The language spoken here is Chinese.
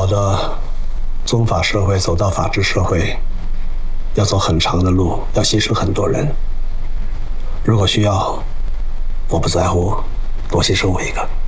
好的宗法社会走到法治社会，要走很长的路，要牺牲很多人。如果需要，我不在乎多牺牲我一个。